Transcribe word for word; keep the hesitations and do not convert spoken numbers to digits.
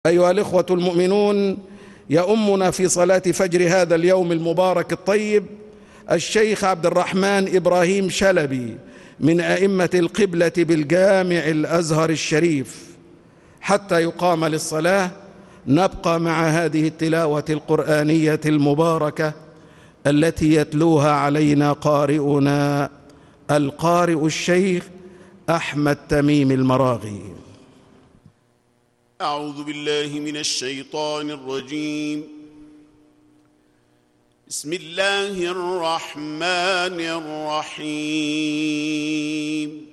أيها الإخوة المؤمنون، يؤمنا في صلاة فجر هذا اليوم المبارك الطيب الشيخ عبد الرحمن إبراهيم شلبي من أئمة القبلة بالجامع الأزهر الشريف. حتى يقام للصلاة نبقى مع هذه التلاوة القرآنية المباركة التي يتلوها علينا قارئنا القارئ الشيخ أحمد تميم المراغي. أعوذ بالله من الشيطان الرجيم. بسم الله الرحمن الرحيم.